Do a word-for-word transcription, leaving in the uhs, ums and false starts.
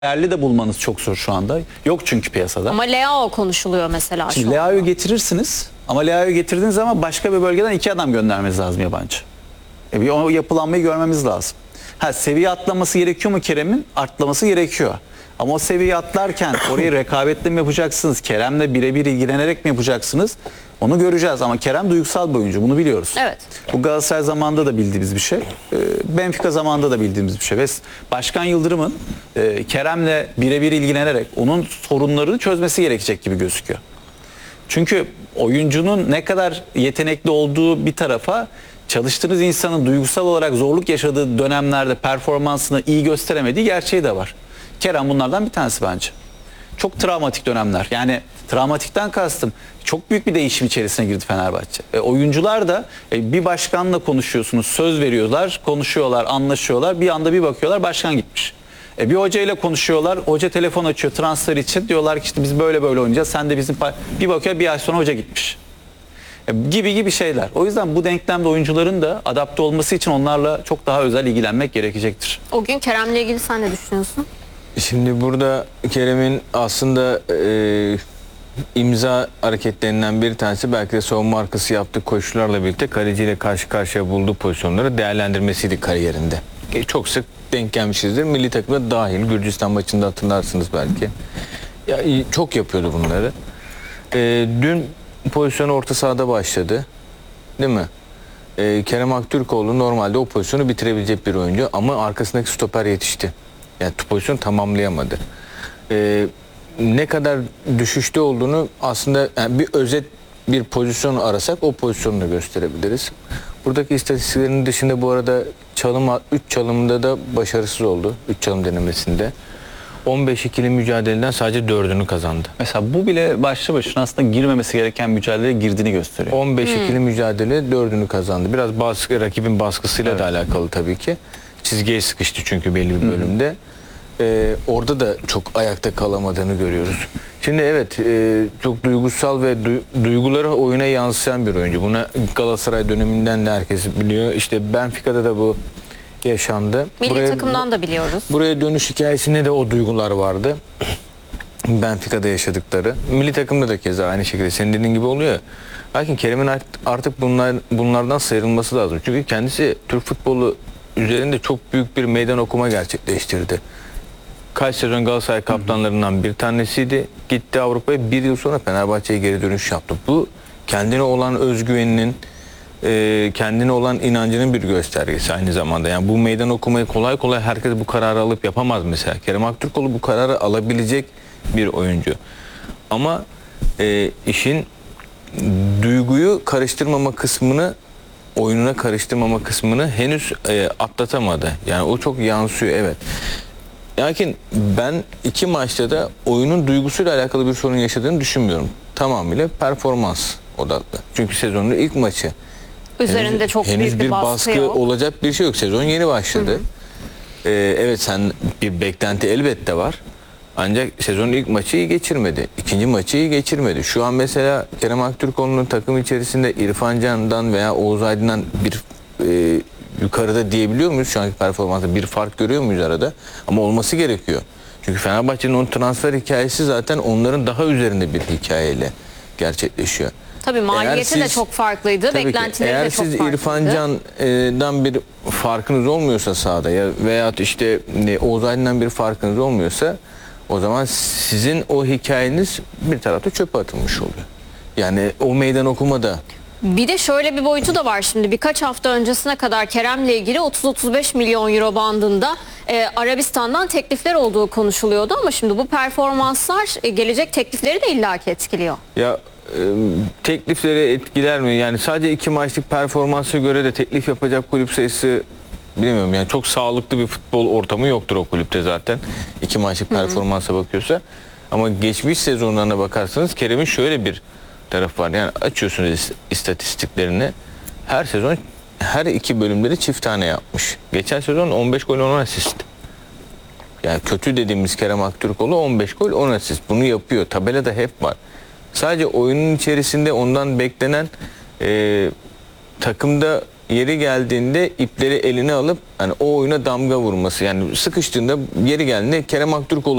Değerli de bulmanız çok zor şu anda. Yok çünkü piyasada. Ama Leao konuşuluyor mesela. Şimdi Leao'yu getirirsiniz ama Leao'yu getirdiğiniz zaman başka bir bölgeden iki adam göndermeniz lazım yabancı. E bir o yapılanmayı görmemiz lazım. Ha, seviye atlaması gerekiyor mu Kerem'in? Atlaması gerekiyor. Ama o seviye atlarken orayı rekabetle mi yapacaksınız? Kerem'le birebir ilgilenerek mi yapacaksınız? Onu göreceğiz ama Kerem duygusal bir oyuncu. Bunu biliyoruz. Evet. Bu Galatasaray zamanında da bildiğimiz bir şey. Benfica zamanında da bildiğimiz bir şey. Ve Başkan Yıldırım'ın Kerem'le birebir ilgilenerek onun sorunlarını çözmesi gerekecek gibi gözüküyor. Çünkü oyuncunun ne kadar yetenekli olduğu bir tarafa, çalıştığınız insanın duygusal olarak zorluk yaşadığı dönemlerde performansını iyi gösteremediği gerçeği de var. Kerem bunlardan bir tanesi bence. Çok travmatik dönemler. Yani travmatikten kastım çok büyük bir değişim içerisine girdi Fenerbahçe. E, oyuncular da e, bir başkanla konuşuyorsunuz, söz veriyorlar, konuşuyorlar, anlaşıyorlar. Bir anda bir bakıyorlar başkan gitmiş. E, bir hocayla konuşuyorlar, hoca telefon açıyor transfer için. Diyorlar ki işte biz böyle böyle oynayacağız. Sen de bizim bir bakıyor bir ay sonra hoca gitmiş. E, gibi gibi şeyler. O yüzden bu denklemde oyuncuların da adapte olması için onlarla çok daha özel ilgilenmek gerekecektir. O gün Kerem'le ilgili sen ne düşünüyorsun? Şimdi burada Kerem'in aslında e, imza hareketlerinden bir tanesi belki de savunma arkası yaptığı koşularla birlikte kaleciyle karşı karşıya bulduğu pozisyonları değerlendirmesiydi kariyerinde. E, çok sık denk gelmişizdir. Milli takımda dahil. Gürcistan maçında hatırlarsınız belki. Ya, çok yapıyordu bunları. E, dün pozisyonu orta sahada başladı. Değil mi? E, Kerem Aktürkoğlu normalde o pozisyonu bitirebilecek bir oyuncu ama arkasındaki stoper yetişti. Yani pozisyonu tamamlayamadı. Ee, ne kadar düşüşte olduğunu aslında yani bir özet bir pozisyon arasak o pozisyonu da gösterebiliriz. Buradaki istatistiklerin dışında bu arada çalım üç çalımda da başarısız oldu. üç çalım denemesinde. on beş ikili mücadeleden sadece dördünü kazandı. Mesela bu bile başlı başına aslında girmemesi gereken mücadeleye girdiğini gösteriyor. on beş ikili hmm. mücadele dördünü kazandı. Biraz baskı, rakibin baskısıyla evet. da alakalı tabii ki. Çizgiye sıkıştı çünkü belli bir bölümde. Hmm. Ee, orada da çok ayakta kalamadığını görüyoruz. Şimdi evet e, çok duygusal ve du duyguları oyuna yansıyan bir oyuncu. Buna Galatasaray döneminden de herkes biliyor. İşte Benfica'da da bu yaşandı. Milli buraya, takımdan da biliyoruz. Buraya dönüş hikayesinde de o duygular vardı. Benfica'da yaşadıkları. Milli takımda da keza aynı şekilde senin dediğin gibi oluyor. Lakin Kerem'in artık bunlar, bunlardan sıyrılması lazım. Çünkü kendisi Türk futbolu üzerinde çok büyük bir meydan okuma gerçekleştirdi. Kaç sezon Galatasaray kaptanlarından bir tanesiydi. Gitti Avrupa'ya, bir yıl sonra Fenerbahçe'ye geri dönüş yaptı. Bu kendine olan özgüveninin, e, kendine olan inancının bir göstergesi aynı zamanda. Yani bu meydan okumayı kolay kolay herkes bu kararı alıp yapamaz mesela. Kerem Aktürkoğlu bu kararı alabilecek bir oyuncu. Ama e, işin duyguyu karıştırmama kısmını, oyununa karıştırmama kısmını henüz e, atlatamadı. Yani o çok yansıyor, evet. Lakin ben iki maçta da oyunun duygusuyla alakalı bir sorun yaşadığını düşünmüyorum. Tamamıyla performans odaklı. Çünkü sezonun ilk maçı. Üzerinde henüz, çok henüz büyük bir, bir baskı, baskı olacak bir şey yok. Sezon yeni başladı. Hı hı. Ee, evet sen bir beklenti elbette var. Ancak sezonun ilk maçı iyi geçirmedi. İkinci maçı iyi geçirmedi. Şu an mesela Kerem Aktürkoğlu'nun takım içerisinde İrfan Can'dan veya Oğuz Aydın'dan bir e, yukarıda diyebiliyor muyuz? Şu anki performansta bir fark görüyor muyuz arada? Ama olması gerekiyor. Çünkü Fenerbahçe'nin onun transfer hikayesi zaten onların daha üzerinde bir hikayeyle gerçekleşiyor. Tabii maliyeti siz, de çok farklıydı. Beklentileri de çok farklıydı. Eğer siz İrfan Can'dan bir farkınız olmuyorsa sahada ya veya işte Oğuz Aydın'dan bir farkınız olmuyorsa o zaman sizin o hikayeniz bir tarafta çöpe atılmış oluyor. Yani o meydan okumada. Bir de şöyle bir boyutu da var şimdi. Birkaç hafta öncesine kadar Kerem'le ilgili otuz otuz beş milyon euro bandında e, Arabistan'dan teklifler olduğu konuşuluyordu ama şimdi bu performanslar e, gelecek teklifleri de illaki etkiliyor. Ya e, teklifleri etkiler mi? Yani sadece iki maçlık performansa göre de teklif yapacak kulüp sayısı bilmiyorum. Yani çok sağlıklı bir futbol ortamı yoktur o kulüpte zaten. İki maçlık performansa bakıyorsa. Ama geçmiş sezonlarına bakarsanız Kerem'in şöyle bir taraf var. Yani açıyorsunuz istatistiklerini. Her sezon her iki bölümleri çift tane yapmış. Geçen sezon on beş gol on asist. Yani kötü dediğimiz Kerem Aktürkoğlu on beş gol on asist. Bunu yapıyor. Tabelada hep var. Sadece oyunun içerisinde ondan beklenen e, takımda yeri geldiğinde ipleri eline alıp hani o oyuna damga vurması. Yani sıkıştığında yeri geldiğinde Kerem Aktürkoğlu